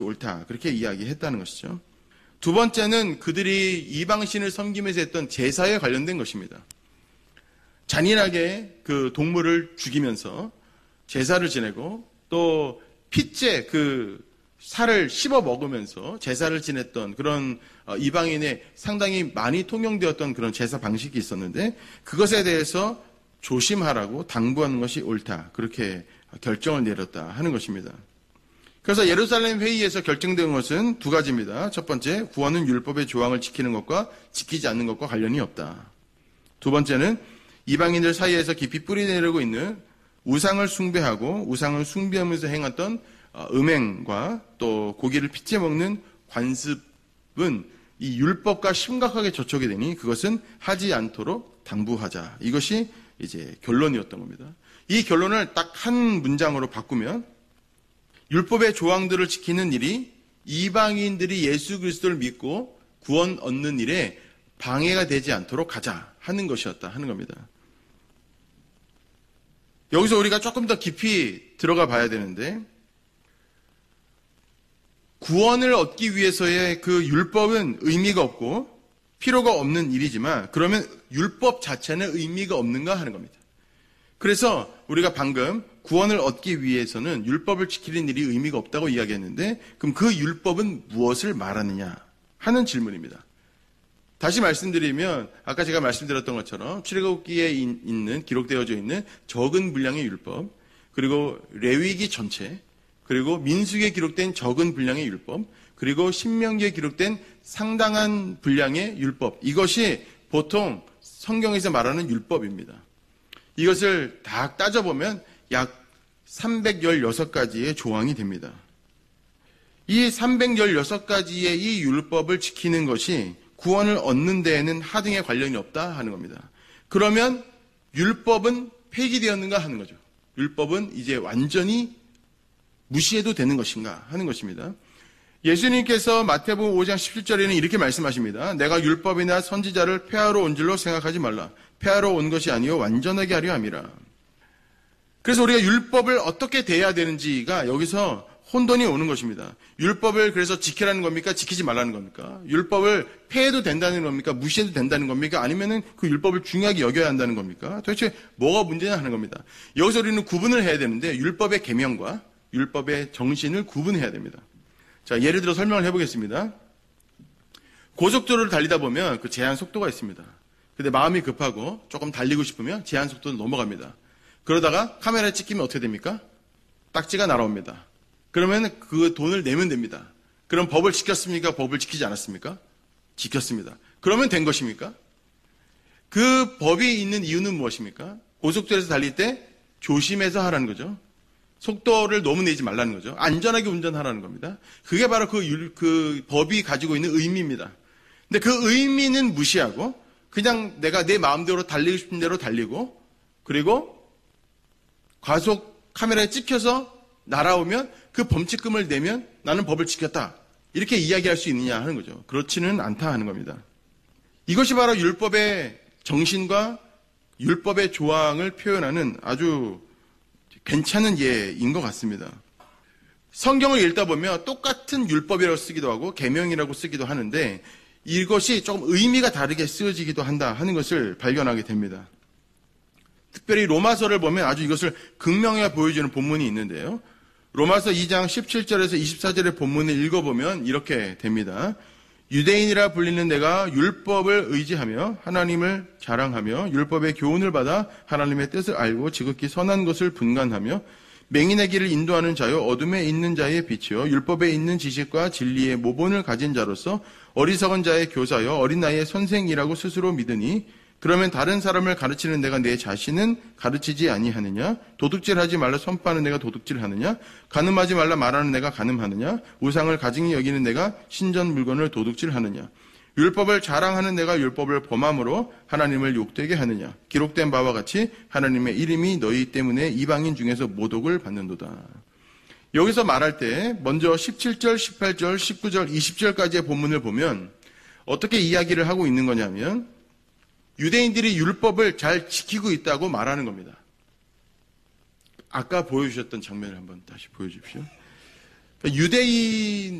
옳다. 그렇게 이야기했다는 것이죠. 두 번째는 그들이 이방신을 섬기면서 했던 제사에 관련된 것입니다. 잔인하게 그 동물을 죽이면서 제사를 지내고 또 핏째 그 살을 씹어 먹으면서 제사를 지냈던 그런 이방인의 상당히 많이 통용되었던 그런 제사 방식이 있었는데 그것에 대해서 조심하라고 당부하는 것이 옳다. 그렇게 결정을 내렸다 하는 것입니다. 그래서 예루살렘 회의에서 결정된 것은 두 가지입니다. 첫 번째, 구원은 율법의 조항을 지키는 것과 지키지 않는 것과 관련이 없다. 두 번째는 이방인들 사이에서 깊이 뿌리내리고 있는 우상을 숭배하고 우상을 숭배하면서 행했던 음행과 또 고기를 핏째 먹는 관습은 이 율법과 심각하게 저촉이 되니 그것은 하지 않도록 당부하자. 이것이 이제 결론이었던 겁니다. 이 결론을 딱 한 문장으로 바꾸면 율법의 조항들을 지키는 일이 이방인들이 예수 그리스도를 믿고 구원 얻는 일에 방해가 되지 않도록 하자 하는 것이었다 하는 겁니다. 여기서 우리가 조금 더 깊이 들어가 봐야 되는데 구원을 얻기 위해서의 그 율법은 의미가 없고 필요가 없는 일이지만 그러면 율법 자체는 의미가 없는가 하는 겁니다. 그래서 우리가 방금 구원을 얻기 위해서는 율법을 지키는 일이 의미가 없다고 이야기했는데 그럼 그 율법은 무엇을 말하느냐 하는 질문입니다. 다시 말씀드리면 아까 제가 말씀드렸던 것처럼 출애굽기에 있는 기록되어져 있는 적은 분량의 율법 그리고 레위기 전체 그리고 민수기에 기록된 적은 분량의 율법 그리고 신명기에 기록된 상당한 분량의 율법 이것이 보통 성경에서 말하는 율법입니다. 이것을 다 따져보면 약 316가지의 조항이 됩니다. 이 316가지의 이 율법을 지키는 것이 구원을 얻는 데에는 하등의 관련이 없다 하는 겁니다. 그러면 율법은 폐기되었는가 하는 거죠. 율법은 이제 완전히 무시해도 되는 것인가 하는 것입니다. 예수님께서 마태복음 5장 17절에는 이렇게 말씀하십니다. 내가 율법이나 선지자를 폐하러 온 줄로 생각하지 말라. 폐하러 온 것이 아니요 완전하게 하려 함이라. 그래서 우리가 율법을 어떻게 대해야 되는지가 여기서 혼돈이 오는 것입니다. 율법을 그래서 지키라는 겁니까? 지키지 말라는 겁니까? 율법을 폐해도 된다는 겁니까? 무시해도 된다는 겁니까? 아니면은 그 율법을 중요하게 여겨야 한다는 겁니까? 도대체 뭐가 문제냐 하는 겁니다. 여기서 우리는 구분을 해야 되는데 율법의 계명과 율법의 정신을 구분해야 됩니다. 자, 예를 들어 설명을 해보겠습니다. 고속도로를 달리다 보면 그 제한 속도가 있습니다. 근데 마음이 급하고 조금 달리고 싶으면 제한 속도를 넘어갑니다. 그러다가 카메라에 찍히면 어떻게 됩니까? 딱지가 날아옵니다. 그러면 그 돈을 내면 됩니다. 그럼 법을 지켰습니까? 법을 지키지 않았습니까? 지켰습니다. 그러면 된 것입니까? 그 법이 있는 이유는 무엇입니까? 고속도로에서 달릴 때 조심해서 하라는 거죠. 속도를 너무 내지 말라는 거죠. 안전하게 운전하라는 겁니다. 그게 바로 그 법이 가지고 있는 의미입니다. 근데 그 의미는 무시하고 그냥 내가 내 마음대로 달리고 싶은 대로 달리고 그리고 과속 카메라에 찍혀서 날아오면 그 범칙금을 내면 나는 법을 지켰다. 이렇게 이야기할 수 있느냐 하는 거죠. 그렇지는 않다 하는 겁니다. 이것이 바로 율법의 정신과 율법의 조항을 표현하는 아주 괜찮은 예인 것 같습니다. 성경을 읽다 보면 똑같은 율법이라고 쓰기도 하고 계명이라고 쓰기도 하는데 이것이 조금 의미가 다르게 쓰여지기도 한다 하는 것을 발견하게 됩니다. 특별히 로마서를 보면 아주 이것을 극명하게 보여주는 본문이 있는데요. 로마서 2장 17절에서 24절의 본문을 읽어보면 이렇게 됩니다. 유대인이라 불리는 내가 율법을 의지하며 하나님을 자랑하며 율법의 교훈을 받아 하나님의 뜻을 알고 지극히 선한 것을 분간하며 맹인의 길을 인도하는 자요 어둠에 있는 자의 빛이요 율법에 있는 지식과 진리의 모본을 가진 자로서 어리석은 자의 교사요 어린 나이의 선생이라고 스스로 믿으니 그러면 다른 사람을 가르치는 내가 내 자신은 가르치지 아니하느냐? 도둑질하지 말라 선포하는 내가 도둑질하느냐? 간음하지 말라 말하는 내가 간음하느냐? 우상을 가증히 여기는 내가 신전 물건을 도둑질하느냐? 율법을 자랑하는 내가 율법을 범함으로 하나님을 욕되게 하느냐? 기록된 바와 같이 하나님의 이름이 너희 때문에 이방인 중에서 모독을 받는도다. 여기서 말할 때 먼저 17절, 18절, 19절, 20절까지의 본문을 보면 어떻게 이야기를 하고 있는 거냐면 유대인들이 율법을 잘 지키고 있다고 말하는 겁니다. 아까 보여주셨던 장면을 한번 다시 보여주십시오. 유대인